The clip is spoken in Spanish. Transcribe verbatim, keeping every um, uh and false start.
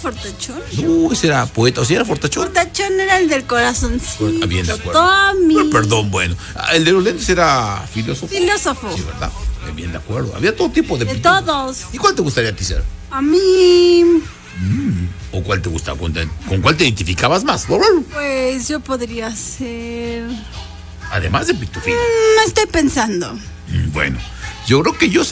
fortachón. No, ese era poeta, o sea, era fortachón. Fortachón era el del corazoncito. Ah, bien, de acuerdo. Tommy. Pero, perdón, bueno. Ah, el de los lentes era filósofo. Filósofo. Sí, ¿verdad? Bien, de acuerdo. Había todo tipo de... De pinturas. todos. ¿Y cuál te gustaría a ti ser? A mí, Mm, ¿O cuál te gustaba? ¿Con, con cuál te identificabas más? pues yo podría ser... Además de Pitufina. No estoy pensando. Mm, Bueno, yo creo que yo